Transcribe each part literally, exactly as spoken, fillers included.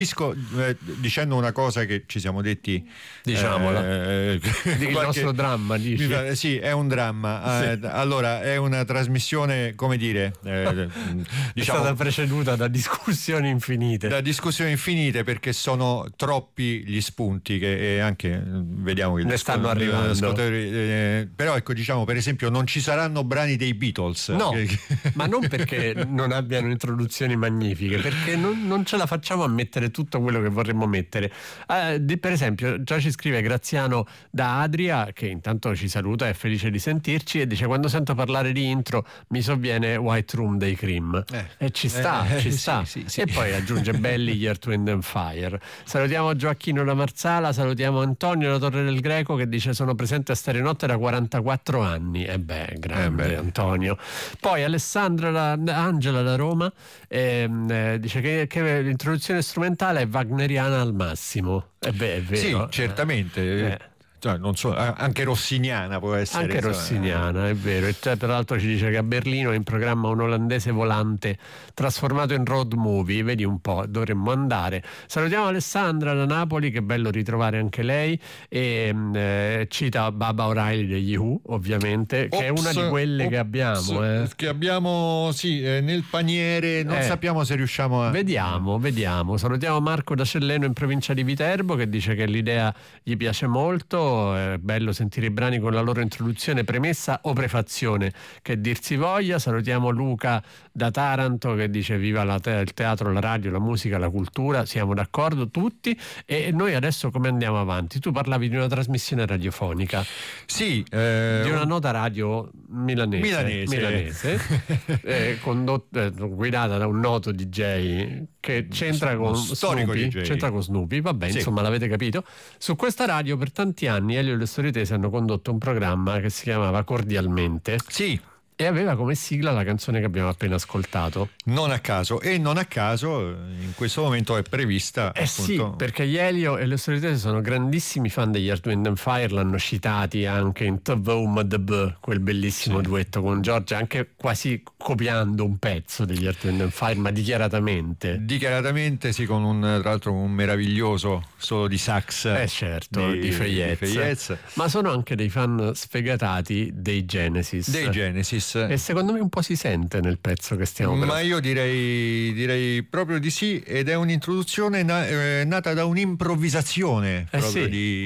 Eh, dicendo una cosa che ci siamo detti, diciamola, eh, il qualche, nostro dramma, dici? Mi, sì, è un dramma. Sì. Eh, allora, è una trasmissione, come dire, eh, diciamo, è stata preceduta da discussioni infinite. Da discussioni infinite, perché sono troppi gli spunti che eh, anche vediamo che ne stanno arrivando. Eh, però ecco, diciamo, per esempio, non ci saranno brani dei Beatles. No, che, ma non perché non abbiano introduzioni magnifiche, perché non, non ce la facciamo a mettere tutto quello che vorremmo mettere. Eh, di, per esempio, già ci scrive Graziano da Adria, che intanto ci saluta, è felice di sentirci, e dice: quando sento parlare di intro mi sovviene White Room dei Cream. eh, e ci sta, eh, ci sì, sta. Sì, sì. E poi aggiunge belli Earth, Wind and Fire. Salutiamo Gioacchino da Marsala, salutiamo Antonio da Torre del Greco, che dice: sono presente a Stereonotte da quarantaquattro anni. E beh, grande eh Antonio. Poi Alessandra da, Angela da Roma ehm, eh, dice che, che l'introduzione strumentale è wagneriana al massimo. E beh, è vero. Sì, certamente. Eh. Cioè, non so, anche rossiniana può essere. Anche rossiniana, è vero. E cioè, peraltro ci dice che a Berlino è in programma un olandese volante trasformato in road movie. Vedi un po', dovremmo andare. Salutiamo Alessandra da Napoli, che bello ritrovare anche lei. E eh, cita Baba O'Reilly degli Who, ovviamente, che ops, è una di quelle ops, che abbiamo. Eh. Che abbiamo, sì, eh, nel paniere. Non eh. sappiamo se riusciamo a. Vediamo, vediamo. Salutiamo Marco da Celleno in provincia di Viterbo, che dice che l'idea gli piace molto. È bello sentire i brani con la loro introduzione, premessa o prefazione, che dir si voglia. Salutiamo Luca da Taranto, che dice: viva la te- il teatro, la radio, la musica, la cultura. Siamo d'accordo tutti. E noi adesso come andiamo avanti? Tu parlavi di una trasmissione radiofonica. Sì, eh, di una nota radio milanese, milanese, milanese eh, condotta, eh, guidata da un noto D J che c'entra con Snoopy, D J. c'entra con Snoopy, vabbè, sì. Insomma, l'avete capito. Su questa radio per tanti anni Elio e le Storie Tese hanno condotto un programma che si chiamava Cordialmente. Sì. E aveva come sigla la canzone che abbiamo appena ascoltato. Non a caso, e non a caso in questo momento è prevista. Eh appunto... sì, perché gli Elio e le Storie Tese sono grandissimi fan degli Earth, Wind and Fire, l'hanno citati anche in Tvoum de B, quel bellissimo sì. duetto con Giorgia, anche quasi copiando un pezzo degli Earth, Wind and Fire, ma dichiaratamente. Dichiaratamente sì, con un, tra l'altro un meraviglioso solo di sax. Eh certo, di, di Feyez. Feyez. Ma sono anche dei fan sfegatati dei Genesis. Dei Genesis. E secondo me un po' si sente nel pezzo che stiamo Ma io direi, direi proprio di sì, ed è un'introduzione na- eh, nata da un'improvvisazione eh proprio sì.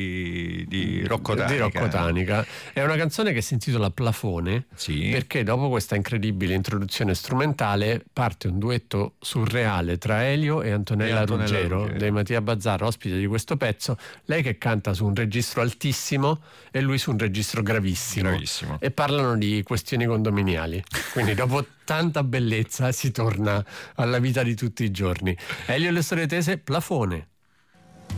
di, di Rocco Tanica. Di Rocco Tanica. È una canzone che si intitola Plafone, sì. perché dopo questa incredibile introduzione strumentale parte un duetto surreale tra Elio e Antonella, e Antonella Ruggero, Ruggero dei Mattia Bazzar, ospite di questo pezzo. Lei che canta su un registro altissimo e lui su un registro gravissimo, gravissimo. E parlano di questioni condominiali. Quindi dopo tanta bellezza si torna alla vita di tutti i giorni. Elio e le Storie Tese, Plafone.